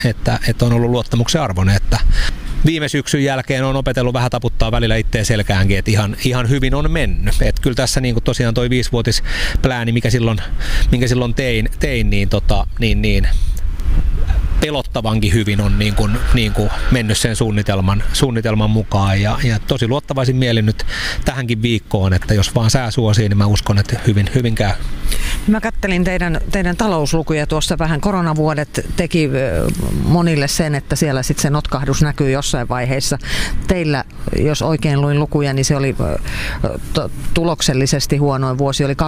että on ollut luottamuksen arvoinen, että viime syksyn jälkeen on opetellut vähän taputtaa välillä itteen selkäänkin, että ihan hyvin on mennyt. Et kyllä tässä niin kuin tosiaan toi 5-vuotisplääni, minkä silloin tein niin pelottavankin hyvin on niin kuin mennyt sen suunnitelman mukaan ja tosi luottavaisin mielin nyt tähänkin viikkoon, että jos vaan sää suosii, niin mä uskon, että hyvin käy. Mä kattelin teidän talouslukuja tuossa vähän. Koronavuodet teki monille sen, että siellä sitten se notkahdus näkyy jossain vaiheessa. Teillä, jos oikein luin lukuja, niin se oli tuloksellisesti huonoin vuosi, oli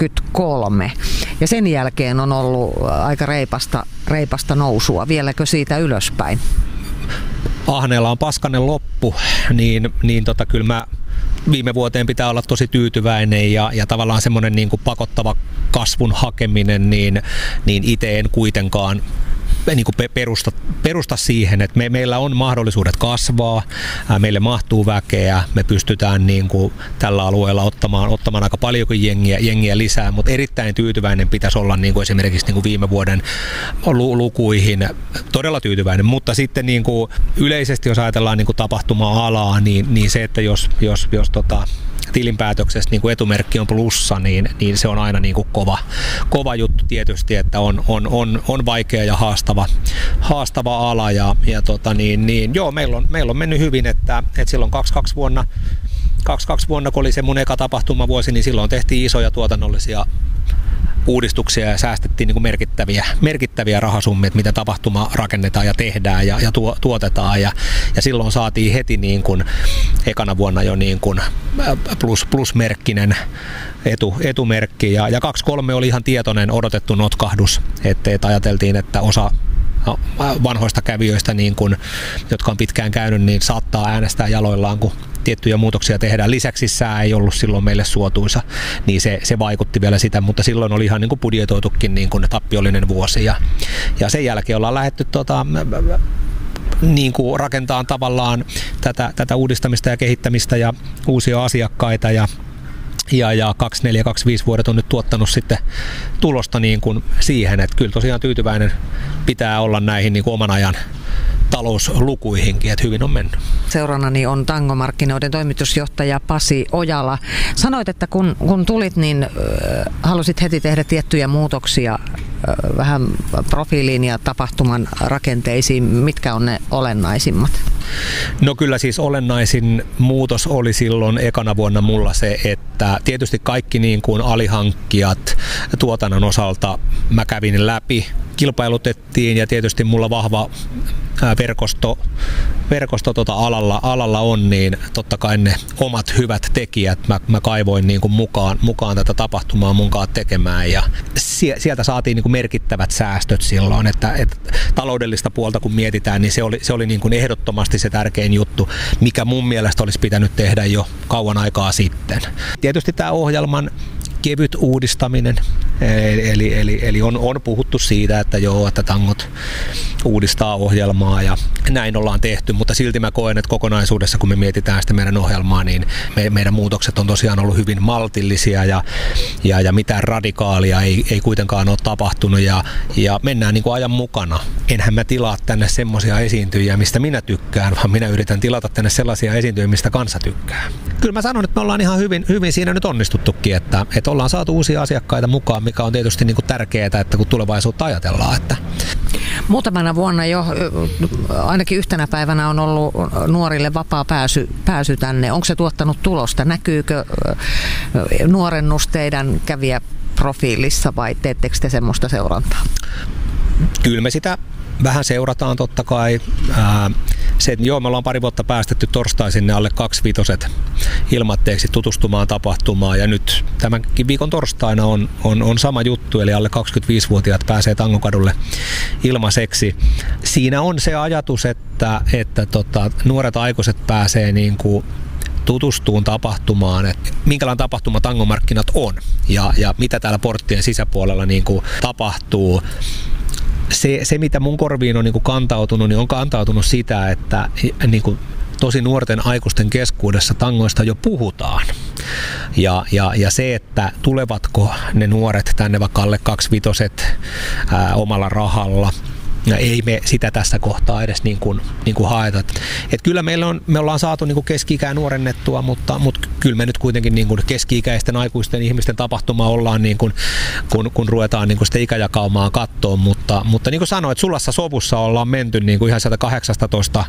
23. Ja sen jälkeen on ollut aika reipasta nousua. Vieläkö siitä ylöspäin? Ahneella on paskanen loppu, niin kyllä mä viime vuoteen pitää olla tosi tyytyväinen ja tavallaan semmoinen niin kuin pakottava kasvun hakeminen, niin itse en kuitenkaan niin kuin perusta siihen, että meillä on mahdollisuudet kasvaa, meille mahtuu väkeä, me pystytään niin kuin tällä alueella ottamaan aika paljonkin jengiä lisää, mutta erittäin tyytyväinen pitäisi olla niin kuin esimerkiksi niin kuin viime vuoden lukuihin, todella tyytyväinen, mutta sitten niin kuin yleisesti jos ajatellaan niin kuin tapahtuma-alaa, niin se, että jos tilinpäätöksessä niin kuin etumerkki on plussa, niin se on aina niin kuin kova juttu tietysti, että on vaikea ja haastava ala ja joo, meillä on mennyt hyvin, että silloin 22 vuonna, kun oli se mun eka tapahtumavuosi, niin silloin tehtiin isoja tuotannollisia uudistuksia ja säästettiin niin kuin merkittäviä rahasummia, miten tapahtuma rakennetaan ja tehdään ja tuotetaan ja silloin saatiin heti niin kuin ekana vuonna jo niin kuin plusmerkkinen etumerkki ja 23 oli ihan tietoinen odotettu notkahdus, että ajateltiin, että osa vanhoista kävijöistä, niin kun, jotka on pitkään käynyt, niin saattaa äänestää jaloillaan, kun tiettyjä muutoksia tehdään. Lisäksi sää ei ollut silloin meille suotuisa, niin se vaikutti vielä sitä, mutta silloin oli ihan niin kuin budjetoitukin niin kuin tappiollinen vuosi. Ja sen jälkeen ollaan lähdetty niin kuin rakentaa tavallaan tätä uudistamista ja kehittämistä ja uusia asiakkaita ja 24-25 vuodet on nyt tuottanut sitten tulosta niin kuin siihen, että kyllä tosiaan tyytyväinen pitää olla näihin niin kuin oman ajan talouslukuihinkin, että hyvin on mennyt. Seurannani on Tango-markkinoiden toimitusjohtaja Pasi Ojala. Sanoit, että kun tulit, niin halusit heti tehdä tiettyjä muutoksia vähän profiiliin ja tapahtuman rakenteisiin. Mitkä on ne olennaisimmat? No kyllä siis olennaisin muutos oli silloin ekana vuonna mulla se, että tietysti kaikki niin kuin alihankkijat tuotannon osalta mä kävin läpi, kilpailutettiin ja tietysti mulla vahva verkosto alalla on, niin totta kai ne omat hyvät tekijät mä kaivoin niin kuin mukaan tätä tapahtumaa munkaan tekemään ja sieltä saatiin niin kuin merkittävät säästöt silloin, että taloudellista puolta kun mietitään, niin se oli niin kuin ehdottomasti se tärkein juttu, mikä mun mielestä olisi pitänyt tehdä jo kauan aikaa sitten. Tietysti tämä ohjelman kevyt uudistaminen, eli on puhuttu siitä, että Tangot uudistaa ohjelmaa ja näin ollaan tehty, mutta silti mä koen, että kokonaisuudessa kun me mietitään sitä meidän ohjelmaa, niin meidän muutokset on tosiaan ollut hyvin maltillisia ja mitään radikaalia ei kuitenkaan ole tapahtunut ja mennään niin kuin ajan mukana. Enhän mä tilaa tänne semmoisia esiintyjiä, mistä minä tykkään, vaan minä yritän tilata tänne sellaisia esiintyjiä, mistä kansa tykkää. Kyllä mä sanon, että me ollaan ihan hyvin siinä nyt onnistuttukin, että ollaan saatu uusia asiakkaita mukaan, mikä on tietysti niin kuin tärkeää, että kun tulevaisuutta ajatellaan. Että muutamana vuonna jo, ainakin yhtenä päivänä on ollut nuorille vapaa pääsy tänne. Onko se tuottanut tulosta? Näkyykö nuorennus teidän kävijäprofiilissa vai teettekö te semmoista seurantaa? Kyllä me sitä vähän seurataan totta kai. Me ollaan pari vuotta päästetty torstaisin ne alle 25 ilmatteeksi tutustumaan tapahtumaan ja nyt tämänkin viikon torstaina on sama juttu, eli alle 25-vuotiaat pääsee Tangokadulle ilmaiseksi. Siinä on se ajatus, että nuoret aikuiset pääsee niin kuin tutustuun tapahtumaan, että minkälainen tapahtuma Tangomarkkinat on ja mitä täällä porttien sisäpuolella niin kuin tapahtuu. Se, mitä mun korviin on niin kuin kantautunut, niin on kantautunut sitä, että niin kuin tosi nuorten aikuisten keskuudessa tangoista jo puhutaan. Ja se, että tulevatko ne nuoret tänne vaikka alle 25 omalla rahalla, ei me sitä tässä kohtaa edes niin kuin haeta. Et kyllä me ollaan saatu niin kuin keski-ikää nuorennettua, mutta kyllä me nyt kuitenkin niin kuin keski-ikäisten aikuisten ihmisten tapahtuma ollaan, niin kuin, kun ruvetaan niin kuin sitä ikäjakaumaa kattoon, mutta niin kuin sanoin, että sulassa sovussa ollaan menty niin kuin ihan sieltä 18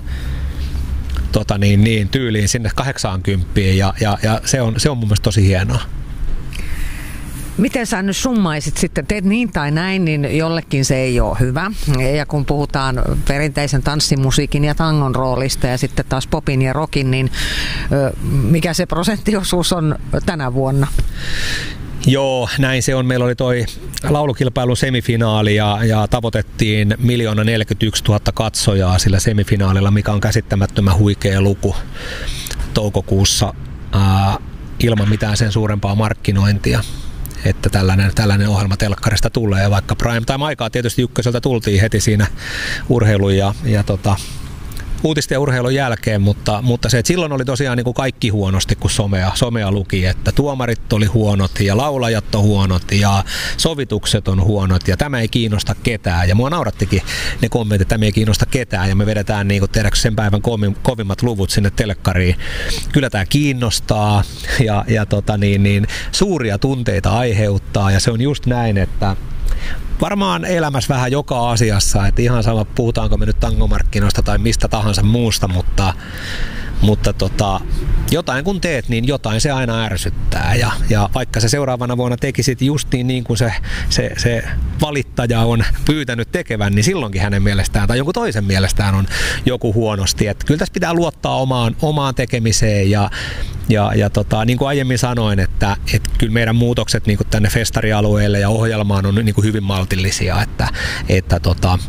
tyyliin sinne 80 ja se on mun mielestä tosi hienoa. Miten sä nyt summaisit sitten, teet niin tai näin, niin jollekin se ei ole hyvä. Ja kun puhutaan perinteisen tanssimusiikin ja tangon roolista ja sitten taas popin ja rockin, niin mikä se prosenttiosuus on tänä vuonna? Joo, näin se on. Meillä oli toi laulukilpailun semifinaali ja tavoitettiin 1 041 000 katsojaa sillä semifinaalilla, mikä on käsittämättömän huikea luku toukokuussa ilman mitään sen suurempaa markkinointia. Että tällainen ohjelma telkkarista tulee, vaikka prime time aikaa tietysti Ykköseltä tultiin heti siinä urheilun ja uutisten ja urheilun jälkeen, mutta se, että silloin oli tosiaan niin kuin kaikki huonosti, kun somea luki, että tuomarit oli huonot ja laulajat on huonot ja sovitukset on huonot ja tämä ei kiinnosta ketään. Ja mua naurattikin ne kommentit, että tämä ei kiinnosta ketään ja me vedetään niin kuin sen päivän kovimmat luvut sinne telkkariin. Kyllä tämä kiinnostaa ja suuria tunteita aiheuttaa ja se on just näin, että varmaan elämässä vähän joka asiassa, että ihan sama puhutaanko me nyt tangomarkkinoista tai mistä tahansa muusta, mutta jotain kun teet, niin jotain se aina ärsyttää ja vaikka se seuraavana vuonna tekisit just niin kuin se valittaja on pyytänyt tekevän, niin silloinkin hänen mielestään tai jonkun toisen mielestään on joku huonosti. Että kyllä tässä pitää luottaa omaan tekemiseen ja niin kuin aiemmin sanoin, että kyllä meidän muutokset niin kuin tänne festarialueelle ja ohjelmaan on niin kuin hyvin maltillisia, että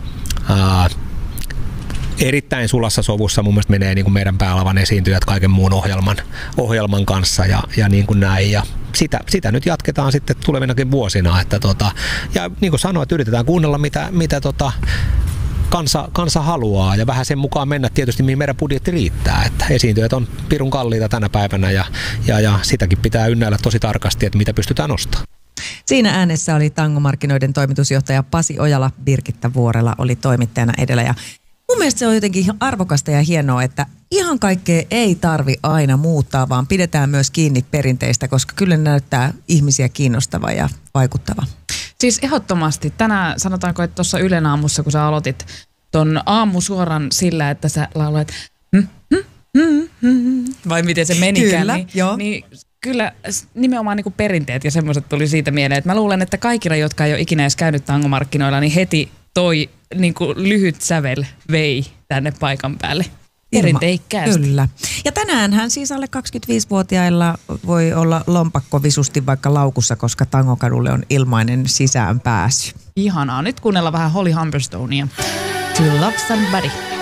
erittäin sulassa sovussa mun mielestä menee niin kuin meidän päälavan esiintyjät kaiken muun ohjelman kanssa ja niin kuin näin. Ja sitä nyt jatketaan sitten tulevinakin vuosina. Ja niin kuin sanoin, että yritetään kuunnella mitä kansa haluaa ja vähän sen mukaan mennä tietysti mihin meidän budjetti riittää. Että esiintyjät on pirun kalliita tänä päivänä ja sitäkin pitää ynnäillä tosi tarkasti, että mitä pystytään nostamaan. Siinä äänessä oli tangomarkkinoiden toimitusjohtaja Pasi Ojala, Birgitta Vuorela oli toimittajana edellä ja mun mielestä se on jotenkin arvokasta ja hienoa, että ihan kaikkea ei tarvi aina muuttaa, vaan pidetään myös kiinni perinteistä, koska kyllä ne näyttää ihmisiä kiinnostava ja vaikuttava. Siis ehdottomasti. Tänään sanotaanko, että tuossa Ylen aamussa, kun sä aloitit ton aamusuoran sillä, että sä laulat vai miten se menikään, kyllä, niin kyllä nimenomaan niin kuin perinteet ja semmoiset tuli siitä mieleen, että mä luulen, että kaikilla, jotka ei ole ikinä edes käynyt tangomarkkinoilla, niin heti toi niin kuin lyhyt sävel vei tänne paikan päälle. Perinteikkäästi. Kyllä. Ja tänäänhän siis alle 25-vuotiailla voi olla lompakko visusti vaikka laukussa, koska Tangokadulle on ilmainen sisäänpääsy. Ihanaa. Nyt kuunnella vähän Holly Humberstonea. To Love Somebody.